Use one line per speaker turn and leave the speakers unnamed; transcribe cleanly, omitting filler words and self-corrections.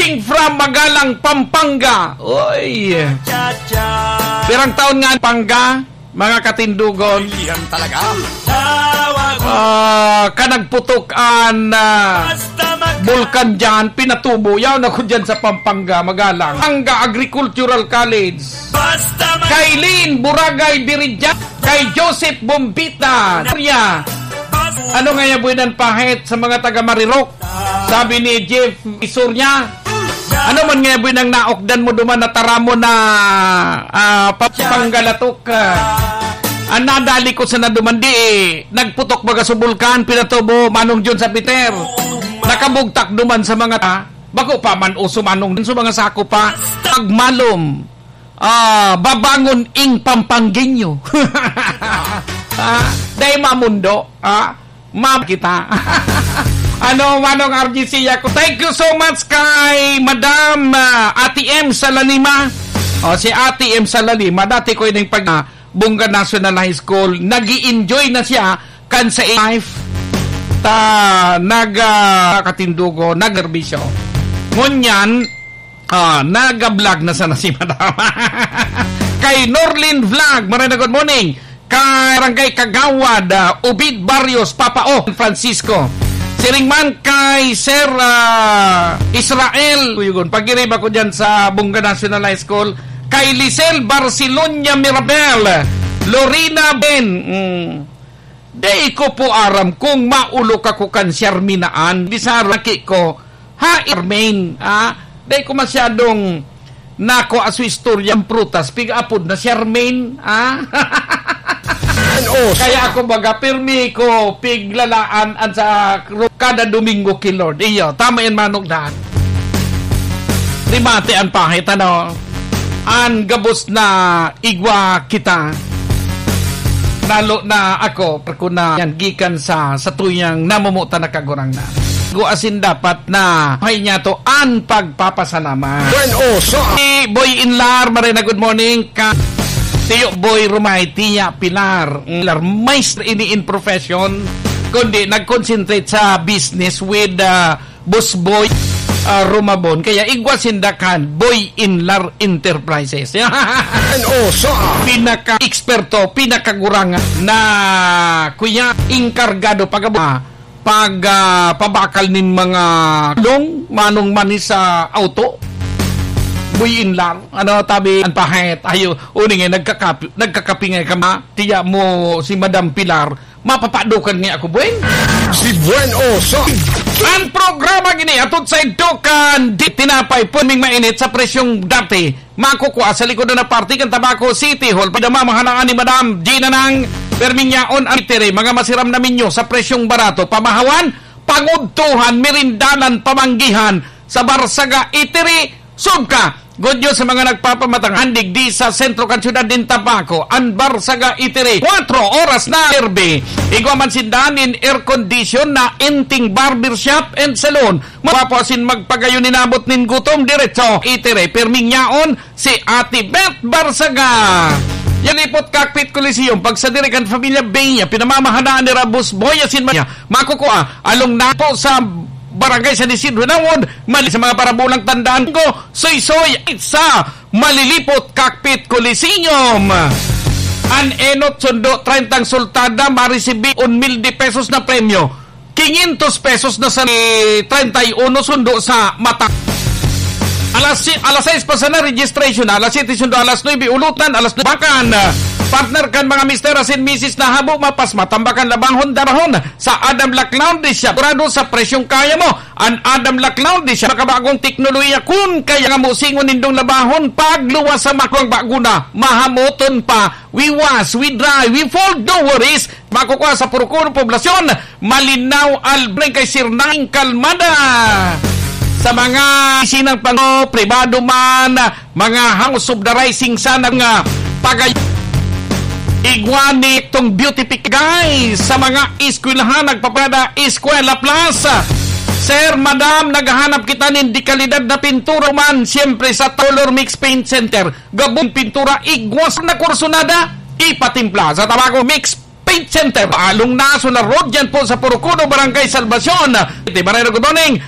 Watching from Magalang, Pampanga. Oy. Pirang taon nga Pampanga, mga katindugon. Kanagputok-an bulkan dyan, pinatubo. Yaw na ko dyan sa Pampanga, Magalang. Pampanga Agricultural College. Kay Lynn Buragay Biridya. Kay Joseph Bombita. Ano nga yung buwinan pahit sa mga taga Marirok? Sabi ni Jeff Isurnya. Ano man nga yung buwinang naokdan mo duman na taramo na papanggalatok? Ang nadali ko sa nadumandi nagputok baga sa bulkan, pinatubo, manong John sa Peter. Nakabugtak duman sa mga bako pa man uso manong din sa mga sako pa. Pagmalom, babangon ing Pampanginyo. Day mamundo, kita. Manong RGC ako. Thank you so much kay Madam Ate M Salalima. Si Ate M Salalima, dati ko yung Bunga National High School. Nag-i-enjoy na siya kan sa life. Nag-katindugo, nag-herbisyo. Ngunyan, nag-vlog na sana si Madam. Kay Norlin Vlog, maraming good morning. Kay Barangay Kagawad, Ubid Barrios, Papao, Francisco. Siringman kay Sir Israel. Pag-irib ako dyan sa Bunga National High School. Kay Lisel Barcelonia Mirabel, Lorena Ben. Di ko po aram kung maulok ako kan Sherminaan. Di sa raki ko, Ermain. Di ko masyadong nako aso istoryang prutas. Pig-apod na Shermain. Kaya ako baga pirmi ko piglalaan sa kada Domingo kay Lord. Iyo, tama yan manong daan. Rimate ang pahit, an gabos na igwa kita. Nalo na ako, pero na yan gikan sa tuyang namumuta na kagurang na. Guasin dapat na hay niya to an pagpapasalamat. Boy Inlar, marina good morning ka. Tiyo Boy Rumay, Tiya Pilar. Maestro in profession, kundi nag-concentrate sa business with Boss Boy Rumabon. Kaya igwasindakan Boy Inlar Enterprises. Pinaka-eksperto, pinakagurangan na kuya inkargado pabakal nin mga long manong manis sa auto. Boy Inlar, tabi ang pahit. Ayo, uning nagkakapingay ka tiya mo si Madam Pilar. Mapapadukan niya ako, Buen.
Si Buen Oso.
Ang programa gini, atod sa idukan, di tinapay, punming mainit sa presyong dati. Makukuha sa likod na party kan Tabaco City Hall. Padamamahanaan ni Madam Gina ng Perminyaon Itere. Mga masiram na minyo sa presyong barato. Pamahawan, pangudtuhan, mirindanan, pamanggihan sa Barsaga Itere. Subka, good news sa mga nagpapamatang handig di sa sentro kan syudad din Tabaco. Ang Barsaga Itere, 4 oras na erbe. Igwa man sindanin air condition na enting barbershop and salon. Mapapasin magpagayon ninabot nin gutom diretso Itere. Permingyaon si Ate Beth Barsaga. Yan ipot Cockpit Coliseum. Pag sa dirikan Familia Benya, pinamamahanaan ni Rabus Boyasin Manya. Makukuha, along na po sa Barangay San Isidro Nawon, mali sa mga parabulang tandaan ko, soy-soy sa malilipot Cockpit Coliseum. An enot sundo 30 sultada marisibi 1,000 pesos na premyo. 500 pesos na sa 31 sundo sa mata. Alas 6 pa sana registration, alas 7 sundo, alas 9 ulutan, alas 9 bakan. Partner kan mga Mr. and Mrs. na habo mapas matambakan labanghon darahon sa Adam Lacloud siya. Turado sa presyong kaya mo. Ang Adam Lacloud siya makabagong teknolohiya kun kaya nga mo singon nindong labahon pagluwas sa makwang baguna. Mahamoton pa. We wash, we dry, we fold, no worries. Makukuha sa Purukuno Poblasyon. Malinaw albreng kay Sirnaing Kalmada. Sa mga sinang pango, pribado man, mga house of the rising sun nga pagay igwani itong beauty guys sa mga eskwelahan nagpapada Eskwela Plus. Sir, Madam, naghahanap kita ng dekalidad na pintura man siyempre sa Color Mix Paint Center. Gabong pintura igwas na kursunada ipatimpla sa Tabaco Mix Paint Center. Along naso na road dyan po sa Purukuno, Barangay Salvacion. Iti Barangay Good morning.